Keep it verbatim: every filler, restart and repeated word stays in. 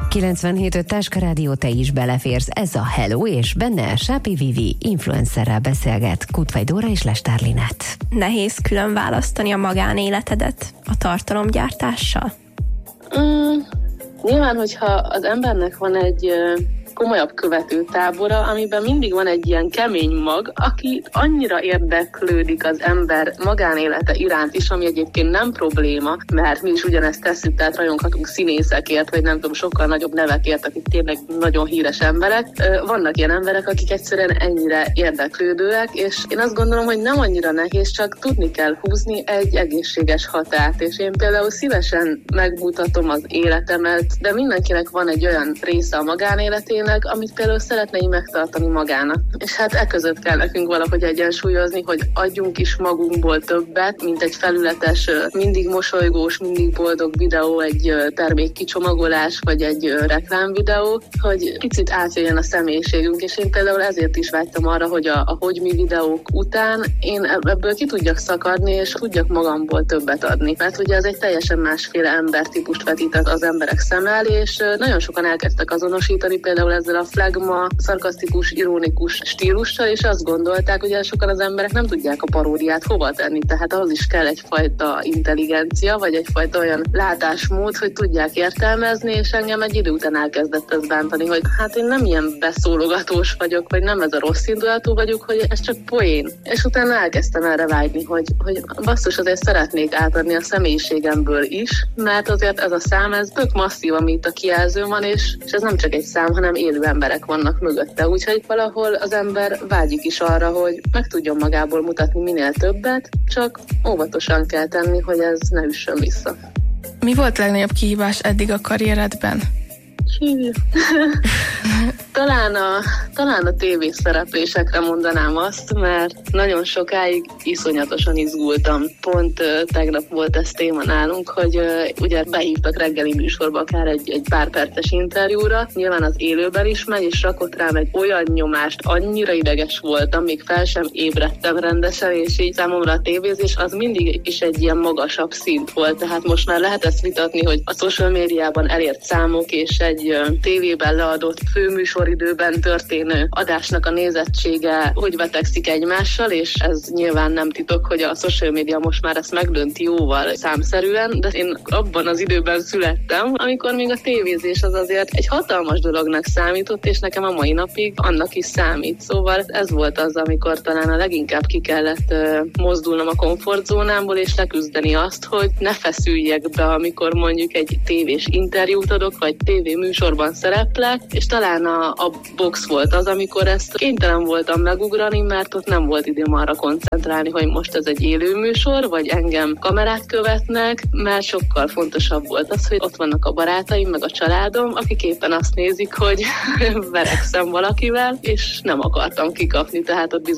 kilencvenhét öt Táska Rádió, te is beleférsz. Ez a Hello, és benne Sápi Vivi influencerrel beszélget Kutvai Dóra és Lestár Linett. Nehéz külön választani a magánéletedet a tartalomgyártással? Mm, nyilván, hogyha az embernek van egy komolyabb követőtábora, amiben mindig van egy ilyen kemény mag, aki annyira érdeklődik az ember magánélete iránt is, ami egyébként nem probléma, mert mi is ugyanezt tesszük, tehát rajonghatunk színészekért, vagy nem tudom, sokkal nagyobb nevekért, akik tényleg nagyon híres emberek. Vannak ilyen emberek, akik egyszerűen ennyire érdeklődőek, és én azt gondolom, hogy nem annyira nehéz, csak tudni kell húzni egy egészséges határt, és én például szívesen megmutatom az életemet, de mindenkinek van egy olyan része a magánéletének, amit például szeretne így megtartani magának. És hát e között kell nekünk valahogy egyensúlyozni, hogy adjunk is magunkból többet, mint egy felületes, mindig mosolygós, mindig boldog videó, egy termék kicsomagolás, vagy egy reklámvideó, hogy picit átjöjjön a személyiségünk, és én például ezért is vágytam arra, hogy a, a hogy mi videók után én ebből ki tudjak szakadni, és tudjak magamból többet adni. Mert ugye ez egy teljesen másféle embertípust vetített az emberek szem elé, és nagyon sokan elkezdtek azonosítani például ezzel a flagma, szarkasztikus, ironikus stílussal, és azt gondolták, hogy sokan az emberek nem tudják a paródiát hova tenni, tehát ahhoz is kell egyfajta intelligencia, vagy egyfajta olyan látásmód, hogy tudják értelmezni, és engem egy idő után elkezdett ez bántani, hogy hát én nem ilyen beszólogatós vagyok, vagy nem ez a rossz indulatú vagyok, hogy ez csak poén. És utána elkezdtem erre vágyni, hogy, hogy basszus, azért szeretnék átadni a személyiségemből is, mert azért ez a szám, ez tök masszív, amit a kijelző van, és, és ez nem csak egy szám, hanem élő emberek vannak mögötte. Úgyhogy valahol az ember vágyik is arra, hogy meg tudjon magából mutatni minél többet, csak óvatosan kell tenni, hogy ez ne üssön vissza. Mi volt a legnagyobb kihívás eddig a karrieredben? talán a, talán a tévés szereplésekre mondanám azt, mert nagyon sokáig iszonyatosan izgultam. Pont uh, tegnap volt ez téma nálunk, hogy uh, ugye behívtak reggeli műsorba akár egy, egy pár perces interjúra, nyilván az élőben is megy, és rakott rám egy olyan nyomást, annyira ideges voltam, még fel sem ébredtem rendesen, és így számomra a tévézés az mindig is egy ilyen magasabb szint volt, tehát most már lehet ezt vitatni, hogy a social médiában elért számok és egy tévében leadott főműsoridőben történő adásnak a nézettsége hogy vetekszik egymással, és ez nyilván nem titok, hogy a social media most már ezt megdönti jóval számszerűen, de én abban az időben születtem, amikor még a tévézés az azért egy hatalmas dolognak számított, és nekem a mai napig annak is számít. Szóval ez volt az, amikor talán a leginkább ki kellett uh, mozdulnom a komfortzónámból, és leküzdeni azt, hogy ne feszüljek be, amikor mondjuk egy tévés interjút adok, vagy tévé műsorban szereplek, és talán a, a box volt az, amikor ezt kénytelen voltam megugrani, mert ott nem volt időm arra koncentrálni, hogy most ez egy élő műsor, vagy engem kamerák követnek, mert sokkal fontosabb volt az, hogy ott vannak a barátaim, meg a családom, akik éppen azt nézik, hogy verekszem valakivel, és nem akartam kikapni, tehát ott bizony